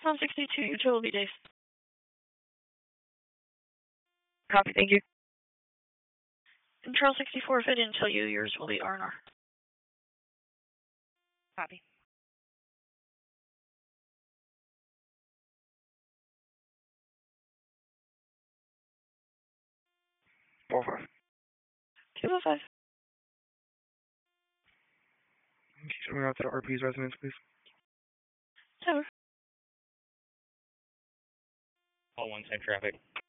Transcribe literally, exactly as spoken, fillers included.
one sixty-two, utility days. Copy, thank you. Control sixty-four, if I didn't tell you, yours will be R and R. Copy. Four five. two oh five. Can you send me out to the R P's residence, please? Tower. All one side traffic.